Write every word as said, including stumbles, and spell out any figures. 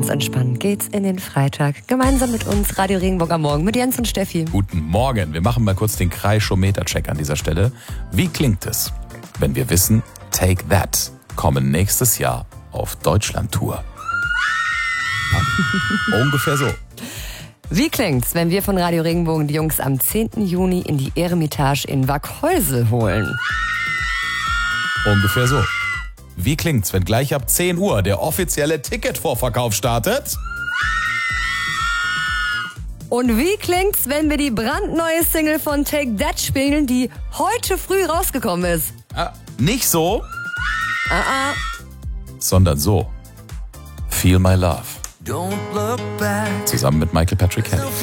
ganz entspannt geht's in den Freitag. Gemeinsam mit uns Radio Regenbogen am Morgen mit Jens und Steffi. Guten Morgen. Wir machen mal kurz den Kreischometer-Check an dieser Stelle. Wie klingt es, wenn wir wissen, Take That kommen nächstes Jahr auf Deutschland-Tour? Ungefähr so. Wie klingt's, wenn wir von Radio Regenbogen die Jungs am zehnten Juni in die Eremitage in Wackhäusel holen? Ungefähr so. Wie klingt's, wenn gleich ab zehn Uhr der offizielle Ticketvorverkauf startet? Und wie klingt's, wenn wir die brandneue Single von Take That spielen, die heute früh rausgekommen ist? Ah, nicht so, Ah, ah. sondern so. Feel My Love. Don't look back. Zusammen mit Michael Patrick Kelly.